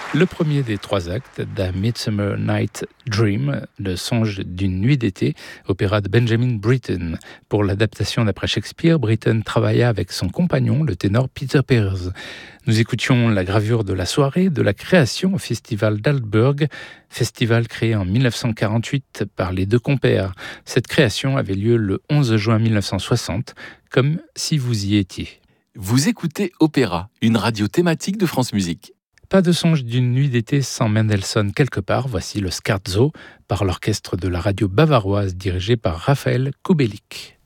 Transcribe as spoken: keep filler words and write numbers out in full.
Le premier des trois actes d'A Midsummer Night Dream, le songe d'une nuit d'été, opéra de Benjamin Britten. Pour l'adaptation d'après Shakespeare, Britten travailla avec son compagnon, le ténor Peter Pears. Nous écoutions la gravure de la soirée de la création au Festival d'Aldeburgh, festival créé en dix-neuf cent quarante-huit par les deux compères. Cette création avait lieu le onze juin mille neuf cent soixante, comme si vous y étiez. Vous écoutez Opéra, une radio thématique de France Musique. Pas de songe d'une nuit d'été sans Mendelssohn quelque part, voici le Scherzo par l'orchestre de la radio bavaroise dirigé par Raphaël Kubelik.